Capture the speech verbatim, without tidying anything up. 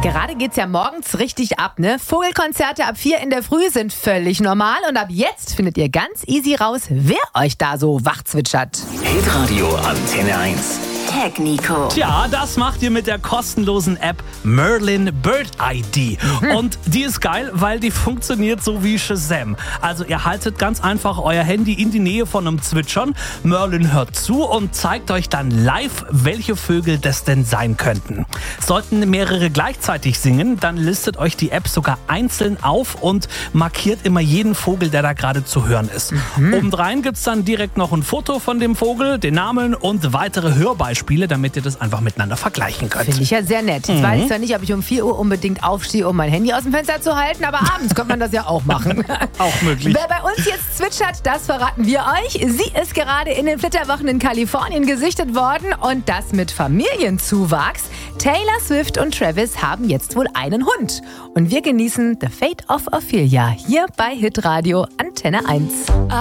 Gerade geht's ja morgens richtig ab, ne? Vogelkonzerte ab vier in der Früh sind völlig normal und ab jetzt findet ihr ganz easy raus, wer euch da so wach zwitschert. Hitradio Antenne eins. Tag Nico. Tja, das macht ihr mit der kostenlosen App Merlin Bird I D. Mhm. Und die ist geil, weil die funktioniert so wie Shazam. Also ihr haltet ganz einfach euer Handy in die Nähe von einem Zwitschern. Merlin hört zu und zeigt euch dann live, welche Vögel das denn sein könnten. Sollten mehrere gleichzeitig singen, dann listet euch die App sogar einzeln auf und markiert immer jeden Vogel, der da gerade zu hören ist. Mhm. Obendrein gibt's dann direkt noch ein Foto von dem Vogel, den Namen und weitere Hörbeispiele, damit ihr das einfach miteinander vergleichen könnt. Finde ich ja sehr nett. Jetzt Mhm. weiß ich zwar nicht, ob ich um vier Uhr unbedingt aufstehe, um mein Handy aus dem Fenster zu halten, aber abends könnte man das ja auch machen. Auch möglich. Wer bei uns jetzt zwitschert, das verraten wir euch. Sie ist gerade in den Flitterwochen in Kalifornien gesichtet worden und das mit Familienzuwachs. Taylor Swift und Travis haben jetzt wohl einen Hund. Und wir genießen The Fate of Ophelia hier bei Hitradio Antenne eins.